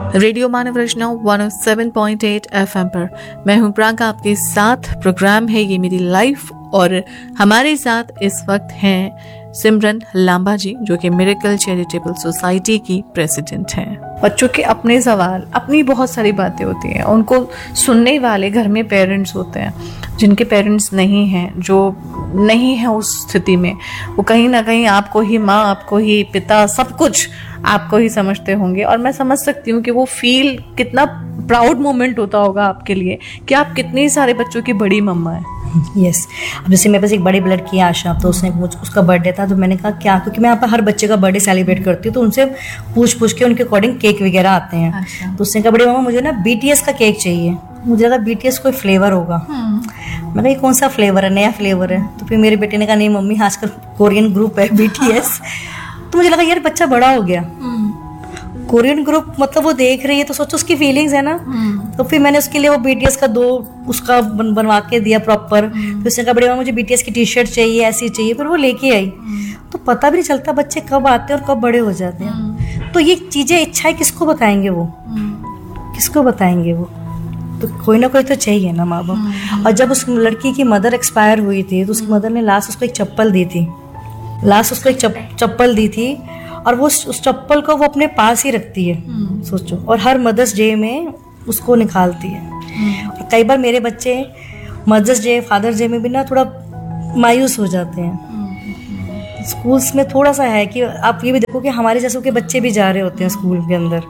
Radio मानव रचना 107.8 FM पर मैं हूं प्रियंका, आपके साथ प्रोग्राम है ये मेरी लाइफ। और हमारे साथ इस वक्त हैं सिमरन लांबा जी, जो कि मिरेकल चैरिटेबल सोसाइटी की प्रेसिडेंट हैं। बच्चों के अपने सवाल, अपनी बहुत सारी बातें होती हैं, उनको सुनने वाले घर में पेरेंट्स होते हैं, जिनके पेरेंट्स नहीं हैं, जो नहीं है उस स्थिति में, वो कहीं ना कहीं आपको ही माँ, आपको ही पिता, सब कुछ आपको ही समझते होंगे। और मैं समझ सकती हूँ कि वो फील कितना प्राउड मोमेंट होता होगा आपके लिए कि आप कितने सारे बच्चों की बड़ी मम्मा है। यस अब जैसे मेरे पास एक बड़ी लड़की है आशा, तो उसने उसका बर्थडे था, तो मैंने कहा क्या, क्योंकि मैं यहाँ पर हर बच्चे का बर्थडे सेलिब्रेट करती हूँ, तो उनसे पूछ के उनके अकॉर्डिंग केक वगैरह आते हैं। अच्छा। तो उसने कहा बड़ी मम्मा मुझे ना BTS का केक चाहिए। मुझे लगा BTS कोई फ्लेवर होगा। मैं कहा ये कौन सा फ्लेवर है, नया फ्लेवर है? तो फिर मेरे बेटे ने कहा नहीं मम्मी आजकल कोरियन ग्रुप है BTS। तो मुझे लगा यार बच्चा बड़ा हो गया, कोरियन ग्रुप मतलब वो देख रही है, तो सोचो उसकी फीलिंग्स है ना। तो फिर मैंने उसके लिए वो BTS का उसका बनवा के दिया प्रॉपर। फिर उसने कहा बड़ी माँ मुझे BTS की टी-शर्ट चाहिए, ऐसी चाहिए, फिर वो लेके आई। तो पता भी नहीं चलता बच्चे कब आते हैं और कब बड़े हो जाते हैं। तो ये चीजें इच्छाएं किसको बताएंगे वो, किसको बताएंगे वो? तो कोई ना कोई तो चाहिए ना माँ बाप। और जब उस लड़की की मदर एक्सपायर हुई थी, तो उसकी मदर ने लास्ट उसको एक चप्पल दी थी, और वो उस चप्पल को वो अपने पास ही रखती है, सोचो। और हर मदर्स डे में उसको निकालती है। और कई बार मेरे बच्चे मदर्स डे, फादर्स डे में भी ना थोड़ा मायूस हो जाते हैं। स्कूल्स में थोड़ा सा है कि आप ये भी देखो कि हमारे जैसे के बच्चे भी जा रहे होते हैं स्कूल के अंदर।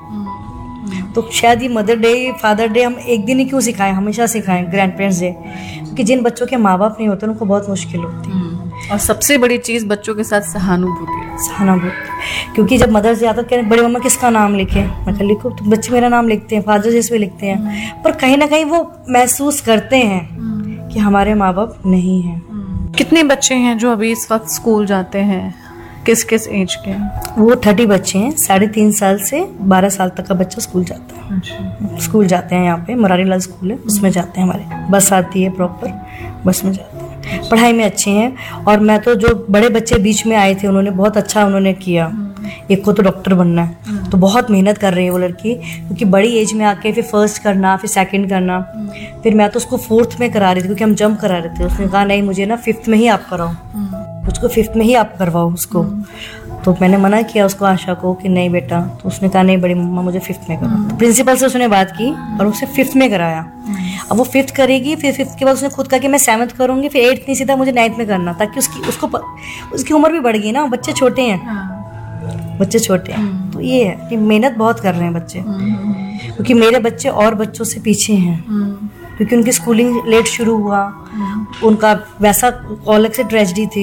तो शायद ये मदर डे, फादर डे हम एक दिन ही क्यों सिखाएं, हमेशा सिखाएं ग्रैंड पेरेंट्स डे, क्योंकि जिन बच्चों के माँ बाप नहीं होते उनको बहुत मुश्किल होती है। और सबसे बड़ी चीज बच्चों के साथ सहानुभूति, क्योंकि जब मदर्स डे आता है तो बड़ी मम्मा किसका नाम लिखे, मैं कहा लिखो, तो बच्चे मेरा नाम लिखते हैं, फादर डे पे लिखते हैं, पर कहीं ना कहीं वो महसूस करते हैं कि हमारे माँ बाप नहीं हैं। कितने बच्चे हैं जो अभी इस वक्त स्कूल जाते हैं, किस किस एज के? वो 30 बच्चे हैं, 3.5 साल से 12 साल तक का बच्चा स्कूल जाता है। अच्छा। स्कूल जाते हैं, यहाँ पे मुरारी लाल स्कूल है, उसमें जाते हैं, हमारे बस आती है प्रॉपर, बस में जाते हैं। पढ़ाई में अच्छे हैं। और मैं तो जो बड़े बच्चे बीच में आए थे उन्होंने बहुत अच्छा उन्होंने किया। एक को तो डॉक्टर बनना है, तो बहुत मेहनत कर रही है वो लड़की, क्योंकि बड़ी एज में आके फिर फर्स्ट करना, फिर सेकंड करना। फिर मैं तो उसको 4th में करा रही थी, क्योंकि हम जंप करा रहे थे। उसने कहा नहीं मुझे ना 5th में ही आप कराओ, उसको 5th में ही आप करवाओ उसको। तो मैंने मना किया उसको, आशा को, कि नहीं बेटा। तो उसने कहा नहीं बड़ी मम्मा मुझे 5th में करो। तो प्रिंसिपल से उसने बात की और उसे 5th में कराया। अब वो 5th करेगी, फिर 5th के बाद उसने खुद कहा कि मैं 7th करूंगी, फिर 8th नहीं, सीधा मुझे 9th में करना, ताकि उसकी उम्र भी बढ़ गई ना, बच्चे छोटे हैं, बच्चे छोटे हैं। तो ये है कि मेहनत बहुत कर रहे हैं बच्चे, क्योंकि मेरे बच्चे और बच्चों से पीछे हैं, क्योंकि उनकी स्कूलिंग लेट शुरू हुआ, उनका वैसा अलग से ट्रेजेडी थी।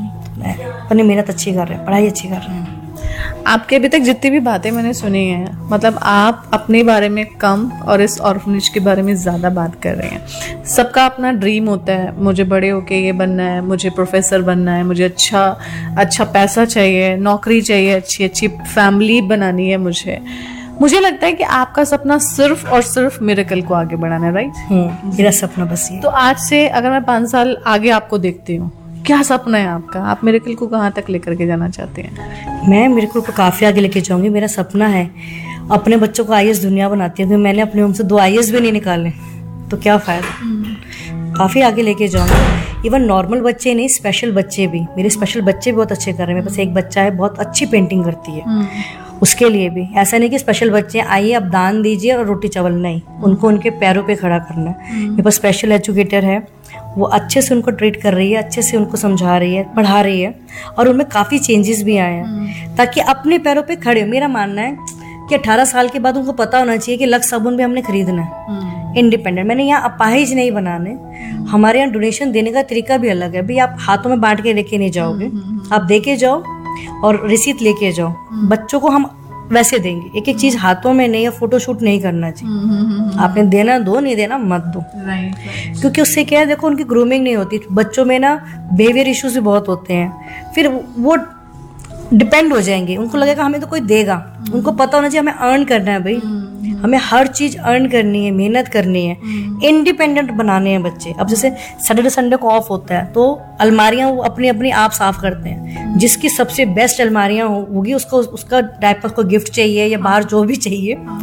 अपनी मेहनत अच्छी कर रहे हैं, पढ़ाई अच्छी कर रहे हैं। आपके अभी तक जितनी भी बातें मैंने सुनी हैं, मतलब आप अपने बारे में कम और इस ऑर्फनेज के बारे में ज़्यादा बात कर रहे हैं। सबका अपना ड्रीम होता है, मुझे बड़े होके ये बनना है, मुझे प्रोफेसर बनना है, मुझे अच्छा पैसा चाहिए, नौकरी चाहिए, अच्छी फैमिली बनानी है। मुझे लगता है कि आपका सपना सिर्फ और सिर्फ मिरेकल को आगे बढ़ाना है, राइट? मेरा सपना बस ये। तो आज से अगर मैं 5 साल आगे आपको देखती हूँ, क्या सपना है आपका? आप मिरेकल को कहाँ तक लेकर के जाना चाहते हैं? मैं मिरेकल को काफ़ी आगे लेके जाऊंगी। मेरा सपना है अपने बच्चों को IAS दुनिया बनाती है, क्योंकि मैंने अपने होम से 2 IAS भी नहीं निकाले, तो क्या फ़ायदा। काफ़ी आगे लेके जाऊंगी। इवन नॉर्मल बच्चे नहीं, स्पेशल बच्चे भी, मेरे स्पेशल बच्चे भी बहुत अच्छे कर रहे हैं। मेरे पास एक बच्चा है बहुत अच्छी पेंटिंग करती है, उसके लिए भी ऐसा नहीं कि स्पेशल बच्चे आइए अब दान दीजिए और रोटी चावल, नहीं, उनको उनके पैरों पे खड़ा करना है। मेरे पास स्पेशल एजुकेटर है, वो अच्छे से उनको ट्रीट कर रही है, अच्छे से उनको समझा रही है, पढ़ा रही है, और उनमें काफ़ी चेंजेस भी आए हैं, ताकि अपने पैरों पे खड़े हो। मेरा मानना है कि 18 साल के बाद उनको पता होना चाहिए कि लक्स साबुन भी हमने खरीदना है, इंडिपेंडेंट। मैंने यहाँ अपाहिज नहीं बनाने, हमारे यहाँ डोनेशन देने का तरीका भी अलग है। भाई आप हाथों में बांट के लेके नहीं जाओगे, आप दे के जाओ और रिसीट लेके जाओ। बच्चों को हम वैसे देंगे, एक एक चीज हाथों में नहीं, या फोटोशूट नहीं करना चाहिए। आपने देना दो, नहीं देना मत दो। क्योंकि उससे क्या है, देखो उनकी ग्रूमिंग नहीं होती। बच्चों में ना बिहेवियर इश्यूज भी बहुत होते हैं, फिर वो डिपेंड हो जाएंगे, उनको लगेगा हमें तो कोई देगा। उनको पता होना चाहिए हमें अर्न करना है भाई, हमें हर चीज अर्न करनी है, मेहनत करनी है, इंडिपेंडेंट बनाने हैं बच्चे। अब जैसे सैटरडे संडे को ऑफ होता है तो अलमारियां वो अपनी अपनी आप साफ करते हैं। जिसकी सबसे बेस्ट अलमारियां होगी उसको उसका डायपर को गिफ्ट चाहिए या बाहर जो भी चाहिए, और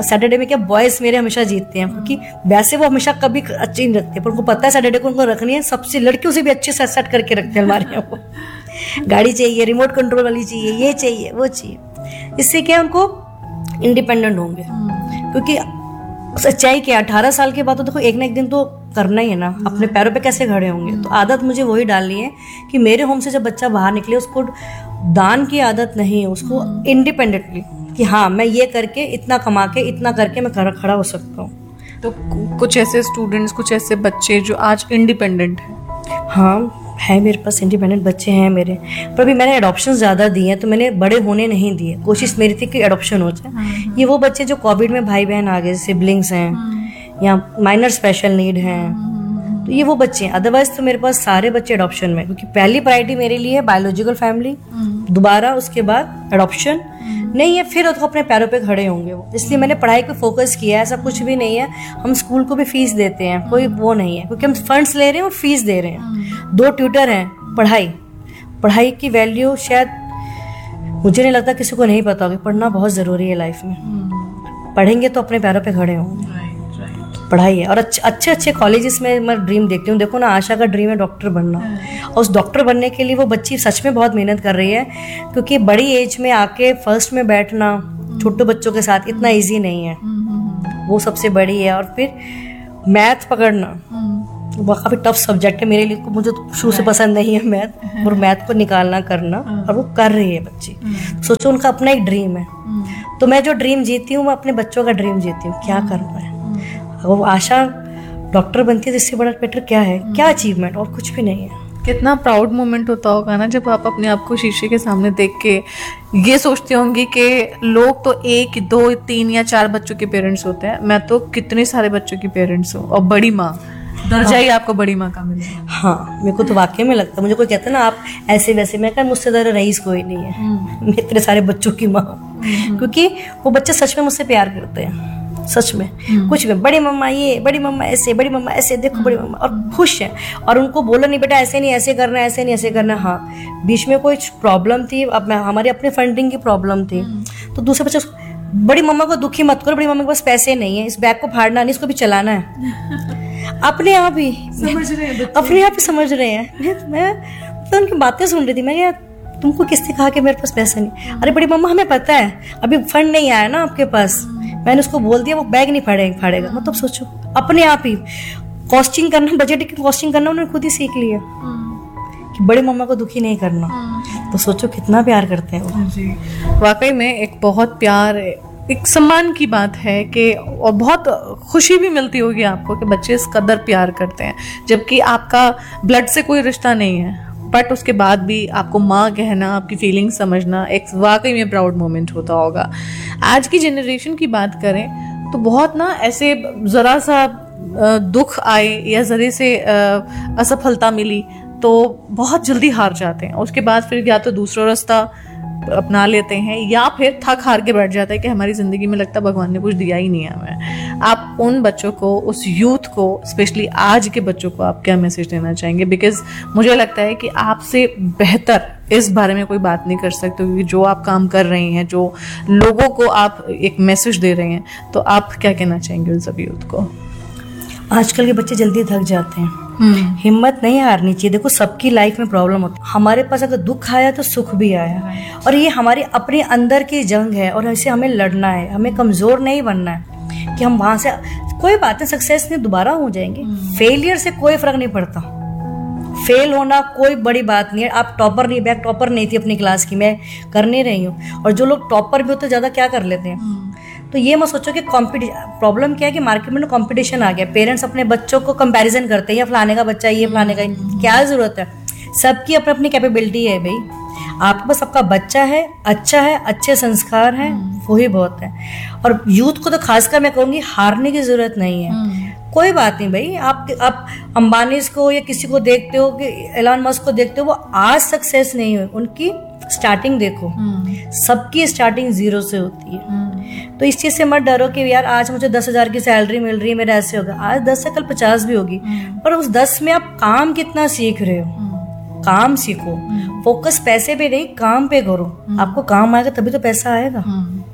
सैटरडे में क्या बॉयज मेरे हमेशा जीतते हैं, क्योंकि वैसे वो हमेशा कभी अच्छी नहीं रखते, पर उनको पता है सैटरडे को उनको रखनी है, सबसे लड़कियों से भी अच्छे से सेट करके रखते हैं हमारे यहाँ वो। गाड़ी चाहिए, रिमोट कंट्रोल वाली चाहिए, ये चाहिए, वो चाहिए। इससे क्या उनको इंडिपेंडेंट होंगे, क्योंकि सच्चाई क्या 18 साल के बाद तो देखो एक ना एक दिन तो करना ही है ना, अपने पैरों पे कैसे खड़े होंगे। तो आदत मुझे वही डालनी है कि मेरे होम से जब बच्चा बाहर निकले उसको दान की आदत नहीं है, उसको इंडिपेंडेंटली कि हाँ मैं ये करके इतना कमा के इतना करके मैं खड़ा हो सकता हूँ। तो कुछ ऐसे स्टूडेंट्स, कुछ ऐसे बच्चे जो आज इंडिपेंडेंट हैं? हाँ है, मेरे पास इंडिपेंडेंट बच्चे हैं मेरे, पर अभी मैंने एडॉप्शन ज़्यादा दिए हैं, तो मैंने बड़े होने नहीं दिए। कोशिश मेरी थी कि एडॉप्शन हो जाए। ये वो बच्चे जो कोविड में भाई बहन आ गए, सिबलिंग्स हैं या माइनर स्पेशल नीड हैं, तो ये वो बच्चे हैं। अदरवाइज तो मेरे पास सारे बच्चे एडॉप्शन में, क्योंकि पहली प्रायोरिटी मेरे लिए है बायोलॉजिकल फैमिली, दोबारा उसके बाद एडॉप्शन नहीं है, फिर तो अपने पैरों पे खड़े होंगे वो। इसलिए मैंने पढ़ाई पे फोकस किया है। ऐसा कुछ भी नहीं है, हम स्कूल को भी फीस देते हैं, कोई वो नहीं है, क्योंकि हम फंड्स ले रहे हैं और फीस दे रहे हैं। 2 ट्यूटर हैं। पढ़ाई की वैल्यू शायद मुझे नहीं लगता किसी को नहीं पता होगी। पढ़ना बहुत ज़रूरी है लाइफ में। पढ़ेंगे तो अपने पैरों पे खड़े होंगे। पढ़ाई है। और अच्छे कॉलेजेस में मैं ड्रीम देखती हूँ। देखो ना, आशा का ड्रीम है डॉक्टर बनना, और उस डॉक्टर बनने के लिए वो बच्ची सच में बहुत मेहनत कर रही है, क्योंकि बड़ी एज में आके फर्स्ट में बैठना छोटे बच्चों के साथ इतना इजी नहीं है, वो सबसे बड़ी है। और फिर मैथ पकड़ना वो काफ़ी टफ सब्जेक्ट है मेरे लिए, मुझे तो शुरू से पसंद नहीं है मैथ, और मैथ को निकालना करना, और वो कर रही है बच्ची। सोचो, उनका अपना एक ड्रीम है। तो मैं जो ड्रीम जीती हूँ, मैं अपने बच्चों का ड्रीम जीती हूँ। क्या करना है, वो आशा डॉक्टर बनती है, इससे बड़ा बेटर क्या है, क्या अचीवमेंट, और कुछ भी नहीं है। कितना प्राउड मोमेंट होता होगा ना जब आप अपने आप को शीशे के सामने देख के ये सोचते होंगे कि लोग तो 1, 2, 3 या 4 बच्चों के पेरेंट्स होते हैं, मैं तो कितने सारे बच्चों की पेरेंट्स हूँ, और बड़ी माँ, दर्जा ही आपको बड़ी माँ का मिले। हाँ, मेरे को तो वाकई में लगता है। मुझे कोई कहता है ना आप ऐसे वैसे, मैं कहा मुझसे ज़्यादा रईस कोई नहीं है, मैं इतने सारे बच्चों की माँ, क्योंकि वो बच्चे सच में मुझसे प्यार करते हैं, सच में। कुछ भी, बड़ी मम्मा ये, बड़ी मम्मा ऐसे, बड़ी मम्मा ऐसे, देखो बड़ी मम्मा, और खुश हैं। और उनको बोलो नहीं बेटा ऐसे नहीं, ऐसे करना, ऐसे नहीं, ऐसे करना। हाँ, बीच में कोई प्रॉब्लम थी, अब हमारी अपने फंडिंग की प्रॉब्लम थी, तो दूसरे बच्चे बड़ी मम्मा को दुखी मत करो, बड़ी मम्मा के पास पैसे नहीं है, इस बैग को फाड़ना नहीं, इसको भी चलाना है। अपने आप ही समझ रहे हैं, अपने आप ही समझ रहे हैं। मैं तो उनकी बातें सुन रही थी, मैं यार तुमको किसने कहा कि मेरे पास पैसा नहीं? अरे बड़ी मम्मा हमें पता है, अभी फंड नहीं आया ना आपके पास, मैंने उसको बोल दिया वो बैग नहीं फाड़ेगा। मतलब सोचो, अपने आप ही कॉस्टिंग करना, बजट की कॉस्टिंग करना उन्होंने खुद ही सीख लिया कि बड़ी मम्मा को दुखी नहीं करना। तो सोचो कितना प्यार करते हैं वो। जी, वाकई में एक बहुत प्यार, एक सम्मान की बात है कि, और बहुत खुशी भी मिलती होगी आपको कि बच्चे इस कदर प्यार करते हैं, जबकि आपका ब्लड से कोई रिश्ता नहीं है, बट उसके बाद भी आपको माँ कहना, आपकी फीलिंग समझना एक वाकई में प्राउड मोमेंट होता होगा। आज की जनरेशन की बात करें तो बहुत ना ऐसे ज़रा सा दुख आए या ज़रे से असफलता मिली तो बहुत जल्दी हार जाते हैं, उसके बाद फिर या तो दूसरा रास्ता अपना लेते हैं या फिर थक हार के बैठ जाता है कि हमारी ज़िंदगी में लगता है भगवान ने कुछ दिया ही नहीं है हमें। आप उन बच्चों को, उस यूथ को, स्पेशली आज के बच्चों को आप क्या मैसेज देना चाहेंगे? बिकॉज मुझे लगता है कि आपसे बेहतर इस बारे में कोई बात नहीं कर सकते, क्योंकि जो आप काम कर रहे हैं, जो लोगों को आप एक मैसेज दे रहे हैं, तो आप क्या कहना चाहेंगे उन सभी यूथ को? आजकल के बच्चे जल्दी थक जाते हैं, हिम्मत नहीं हारनी चाहिए। देखो सबकी लाइफ में प्रॉब्लम होती है, हमारे पास अगर दुख आया तो सुख भी आया, और ये हमारे अपने अंदर की जंग है, और ऐसे हमें लड़ना है, हमें कमजोर नहीं बनना है कि हम वहां से, कोई बात नहीं, सक्सेस में दोबारा हो जाएंगे। फेलियर से कोई फर्क नहीं पड़ता, फेल होना कोई बड़ी बात नहीं है। आप टॉपर नहीं, मैं टॉपर नहीं थी अपनी क्लास की, मैं कर नहीं रही हूँ, और जो लोग टॉपर भी होते ज्यादा क्या कर लेते हैं। तो ये मत सोचो कि प्रॉब्लम क्या है कि मार्केट में कंपटीशन आ गया, पेरेंट्स अपने बच्चों को कंपैरिजन करते हैं, ये फलाने का बच्चा, ये फलाने का, क्या जरूरत है? सबकी अपनी अपनी कैपेबिलिटी है भाई, आपके पास आपका बच्चा है, अच्छा है, अच्छे संस्कार हैं, वही बहुत है। और यूथ को तो खासकर मैं कहूँगी हारने की जरूरत नहीं है। कोई बात नहीं भाई, आप अंबानी को या किसी को देखते हो कि एलन मस्क को देखते हो, वो आज सक्सेस नहीं हुए, उनकी स्टार्टिंग देखो, सबकी स्टार्टिंग 0 से होती है। तो इस चीज से मत डरो कि यार आज मुझे 10,000 की सैलरी मिल रही है, मेरा ऐसे होगा। आज 10 से कल 50 भी होगी, पर उस 10 में आप काम कितना सीख रहे हो, काम सीखो। फोकस पैसे पे नहीं, काम पे करो, आपको काम आएगा तभी तो पैसा आएगा।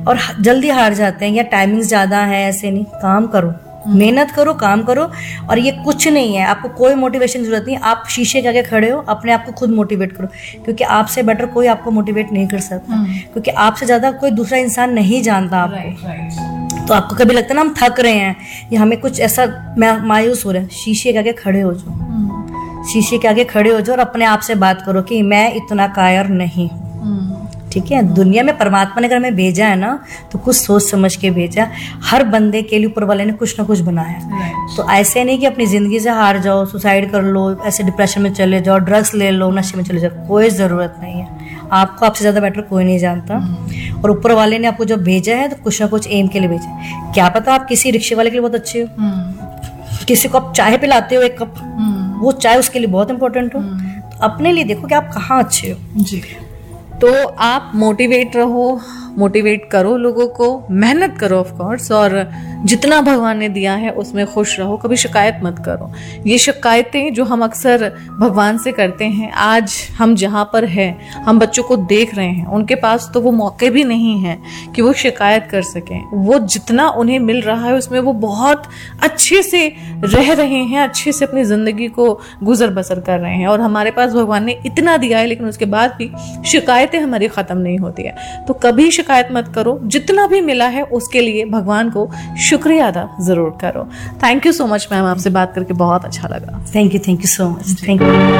और जल्दी हार जाते हैं या टाइमिंग्स ज़्यादा है, ऐसे नहीं। काम करो, मेहनत करो, काम करो। और ये कुछ नहीं है, आपको कोई मोटिवेशन की जरूरत नहीं। आप शीशे के आगे खड़े हो, अपने आप को खुद मोटिवेट करो, क्योंकि आपसे बेटर कोई आपको मोटिवेट नहीं कर सकता, क्योंकि आपसे ज़्यादा कोई दूसरा इंसान नहीं जानता आपको। तो आपको कभी लगता है ना हम थक रहे हैं या हमें कुछ ऐसा मायूस हो रहा है, शीशे के आगे खड़े हो जाओ, शीशे के आगे खड़े हो जाओ और अपने आप से बात करो कि मैं इतना कायर नहीं हूँ। ठीक है, दुनिया में परमात्मा ने अगर हमें भेजा है ना तो कुछ सोच समझ के भेजा। हर बंदे के लिए ऊपर वाले ने कुछ ना कुछ बनाया। तो ऐसे नहीं कि अपनी जिंदगी से हार जाओ, सुसाइड कर लो, ऐसे डिप्रेशन में चले जाओ, ड्रग्स ले लो, नशे में चले जाओ, कोई ज़रूरत नहीं है। आपको आपसे ज़्यादा बेटर कोई नहीं जानता, और ऊपर वाले ने आपको जब भेजा है तो कुछ ना कुछ एम के लिए भेजा है। क्या पता आप किसी रिक्शे वाले के लिए बहुत अच्छे हो, किसी को आप चाय पिलाते हो एक कप, वो चाय उसके लिए बहुत इंपॉर्टेंट हो। तो अपने लिए देखो कि आप कहाँ अच्छे हो। जी, तो आप मोटिवेट रहो, मोटिवेट करो लोगों को, मेहनत करो ऑफ कोर्स, और जितना भगवान ने दिया है उसमें खुश रहो, कभी शिकायत मत करो। ये शिकायतें जो हम अक्सर भगवान से करते हैं, आज हम जहाँ पर हैं, हम बच्चों को देख रहे हैं, उनके पास तो वो मौके भी नहीं हैं कि वो शिकायत कर सकें। वो जितना उन्हें मिल रहा है उसमें वो बहुत अच्छे से रह रहे हैं, अच्छे से अपनी ज़िंदगी को गुजर बसर कर रहे हैं। और हमारे पास भगवान ने इतना दिया है, लेकिन उसके बाद भी शिकायतें हमारी ख़त्म नहीं होती है। तो कभी शिकायत मत करो, जितना भी मिला है उसके लिए भगवान को शुक्रिया अदा जरूर करो। Thank you so much ma'am, आपसे बात करके बहुत अच्छा लगा। Thank you so much. Thank you.